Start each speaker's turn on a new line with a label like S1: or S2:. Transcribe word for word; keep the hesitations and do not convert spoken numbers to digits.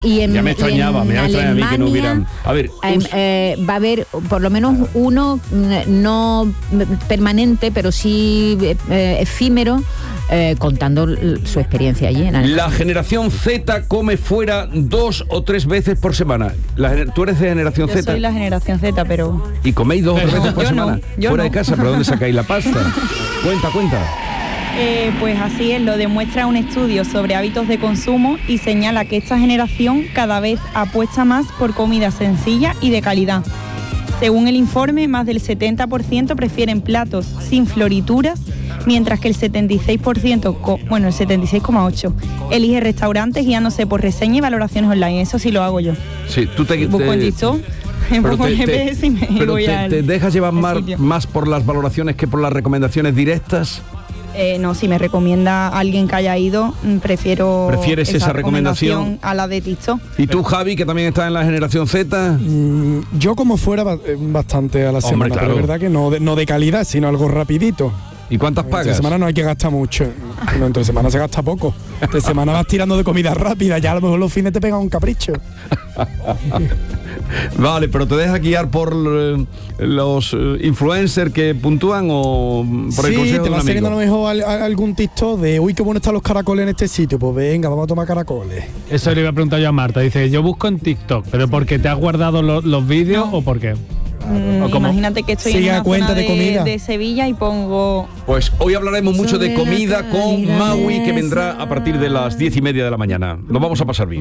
S1: Y en,
S2: ya me extrañaba, me extrañaba a mí que no hubieran... A ver,
S1: eh,
S2: un...
S1: eh, va a haber por lo menos uno, no permanente, pero sí eh, efímero, eh, contando su experiencia allí en Alemania.
S2: La generación Z come fuera dos o tres veces por semana. La, ¿Tú eres de generación
S3: yo
S2: Z?
S3: Yo soy la generación Z, pero...
S2: ¿Y coméis dos o tres veces por
S3: yo
S2: semana?
S3: No, yo
S2: fuera
S3: no.
S2: de casa, ¿pero dónde sacáis la pasta? Cuenta, cuenta.
S3: Eh, pues así es, lo demuestra un estudio sobre hábitos de consumo y señala que esta generación cada vez apuesta más por comida sencilla y de calidad. Según el informe, más del setenta por ciento prefieren platos sin florituras, mientras que el setenta y seis por ciento, bueno, el setenta y seis coma ocho por ciento elige restaurantes guiándose por reseñas y valoraciones online. Eso sí lo hago yo.
S2: Sí, tú te...
S3: Busco
S2: te...
S3: en TikTok, pongo el G P S y me
S2: pero
S3: voy
S2: te,
S3: al...
S2: ¿Te dejas llevar más,
S3: sitio.
S2: más por las valoraciones que por las recomendaciones directas?
S3: Eh, no, si me recomienda alguien que haya ido, prefiero
S2: ¿Prefieres esa, esa recomendación?
S3: recomendación a la de TikTok.
S2: ¿Y tú, Javi, que también estás en la generación Z?
S4: Mm, yo como fuera bastante a la semana,
S2: Hombre, claro.
S4: pero es verdad que no de, no de calidad, sino algo rapidito.
S2: ¿Y cuántas pagas?
S4: Entre semana no hay que gastar mucho. No, entre semana se gasta poco. Entre semana vas tirando de comida rápida, ya a lo mejor los fines te pegan un capricho.
S2: Vale, pero ¿te dejas guiar por eh, los eh, influencers que puntúan o por el
S4: sí,
S2: consejo
S4: te
S2: de un
S4: va saliendo a lo
S2: amigo?
S4: mejor al, a, algún TikTok de uy, qué bueno están los caracoles en este sitio. Pues venga, vamos a tomar caracoles.
S5: Eso le iba a preguntar yo a Marta. Dice, yo busco en TikTok, ¿pero porque te has guardado lo, los vídeos
S3: No.
S5: o por qué?
S3: Mm, imagínate que estoy
S4: Sigue
S3: en
S4: a
S3: una
S4: cuenta
S3: zona
S4: de comida.
S3: de Sevilla y pongo...
S2: Pues hoy hablaremos mucho de comida con Maui, que vendrá a partir de las diez y media de la mañana. Nos vamos a pasar bien.